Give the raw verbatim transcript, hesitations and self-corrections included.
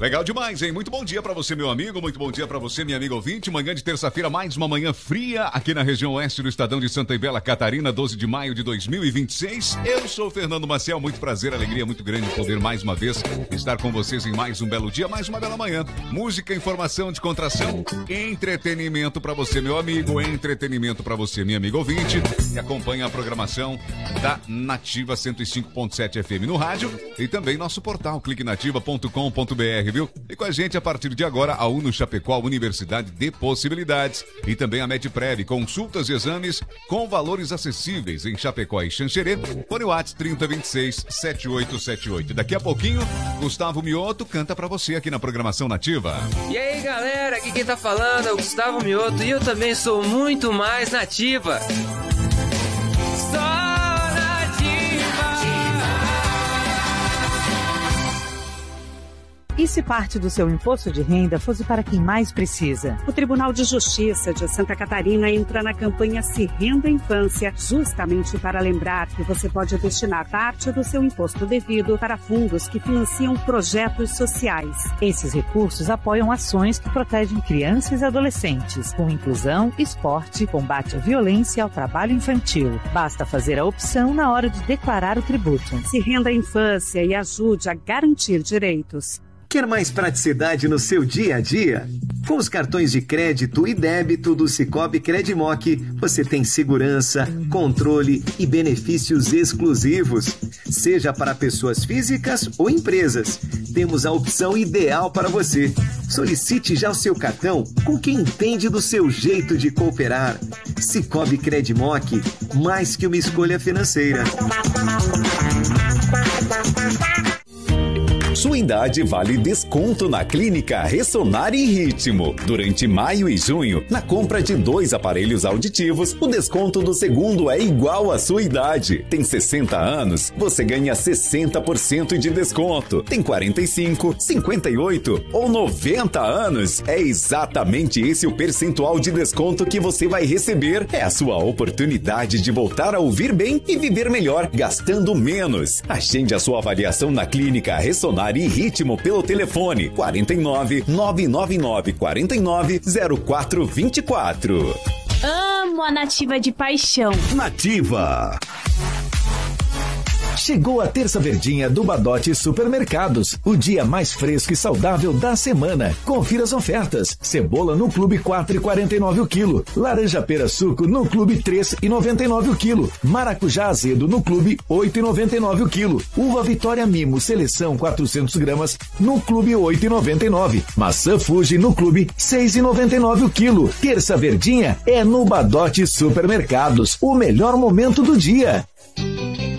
Legal demais, hein? Muito bom dia pra você, meu amigo. Muito bom dia pra você, minha amiga ouvinte. Manhã de terça-feira, mais uma manhã fria aqui na região oeste do Estadão de Santa e Bela Catarina, doze de maio de dois mil e vinte e seis. Eu sou o Fernando Maciel. Muito prazer, alegria muito grande poder mais uma vez estar com vocês em mais um belo dia, mais uma bela manhã. Música, informação, descontração, entretenimento pra você, meu amigo. Entretenimento pra você, minha amiga ouvinte. E acompanha a programação da Nativa cento e cinco ponto sete F M no rádio e também nosso portal clique nativa ponto com ponto b r, viu? E com a gente a partir de agora a Uno Chapecó, Universidade de Possibilidades, e também a Medprev, consultas e exames com valores acessíveis em Chapecó e Xanxerê. Fone WhatsApp trinta, vinte e seis, setenta e oito setenta e oito. Daqui a pouquinho, Gustavo Mioto canta pra você aqui na programação Nativa. E aí, galera, aqui quem tá falando é o Gustavo Mioto e eu também sou muito mais nativa. Só E se parte do seu imposto de renda fosse para quem mais precisa? O Tribunal de Justiça de Santa Catarina entra na campanha Se Renda Infância, justamente para lembrar que você pode destinar parte do seu imposto devido para fundos que financiam projetos sociais. Esses recursos apoiam ações que protegem crianças e adolescentes, com inclusão, esporte, combate à violência e ao trabalho infantil. Basta fazer a opção na hora de declarar o tributo. Se renda à infância e ajude a garantir direitos. Quer mais praticidade no seu dia a dia? Com os cartões de crédito e débito do Sicoob Credimoc, você tem segurança, controle e benefícios exclusivos. Seja para pessoas físicas ou empresas, temos a opção ideal para você. Solicite já o seu cartão com quem entende do seu jeito de cooperar. Sicoob Credimoc, mais que uma escolha financeira. Sua idade vale desconto na Clínica Ressonar e Ritmo. Durante maio e junho, na compra de dois aparelhos auditivos, o desconto do segundo é igual à sua idade. Tem sessenta anos, você ganha sessenta por cento de desconto. Tem quarenta e cinco, cinquenta e oito ou noventa anos. É exatamente esse o percentual de desconto que você vai receber. É a sua oportunidade de voltar a ouvir bem e viver melhor, gastando menos. Agende a sua avaliação na Clínica Ressonar e Ritmo pelo telefone quarenta e nove, nove nove nove, quarenta e nove, zero quatro vinte e quatro. Amo a Nativa de paixão. Nativa. Chegou a terça verdinha do Badote Supermercados, o dia mais fresco e saudável da semana. Confira as ofertas. Cebola no Clube quatro reais e quarenta e nove centavos o quilo. Laranja pera suco no Clube três reais e noventa e nove centavos o quilo. Maracujá azedo no Clube oito reais e noventa e nove centavos o quilo. Uva Vitória Mimo Seleção quatrocentas gramas no Clube oito reais e noventa e nove centavos. Maçã Fuji no Clube seis reais e noventa e nove centavos o quilo. Terça verdinha é no Badote Supermercados. O melhor momento do dia.